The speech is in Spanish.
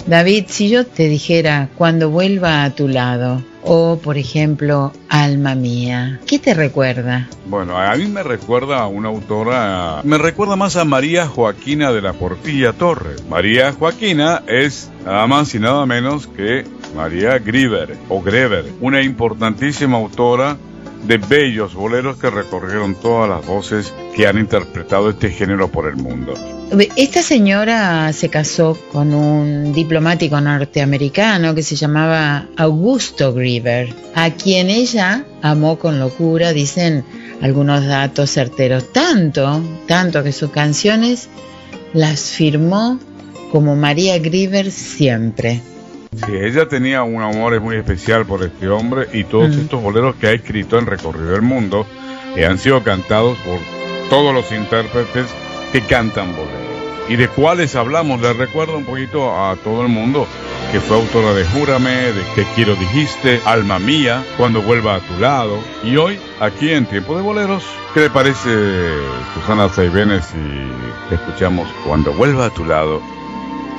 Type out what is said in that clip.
David, si yo te dijera Cuando vuelva a tu lado, o por ejemplo, Alma mía, ¿qué te recuerda? Bueno, a mí me recuerda a una autora, me recuerda más a María Joaquina de la Portilla Torres. María Joaquina es nada más y nada menos que María Greber, una importantísima autora de bellos boleros que recorrieron todas las voces que han interpretado este género por el mundo. Esta señora se casó con un diplomático norteamericano que se llamaba Augusto Greber, a quien ella amó con locura, dicen algunos datos certeros, tanto que sus canciones las firmó como María Greber siempre. Sí, ella tenía un amor muy especial por este hombre y todos estos boleros que ha escrito han recorrido el mundo han sido cantados por todos los intérpretes que cantan boleros. ¿Y de cuáles hablamos? Les recuerdo un poquito a todo el mundo que fue autora de Júrame, de Te quiero dijiste, Alma mía, Cuando vuelva a tu lado. Y hoy, aquí en Tiempo de Boleros, ¿qué le parece, Susana Saibenes, si escuchamos Cuando vuelva a tu lado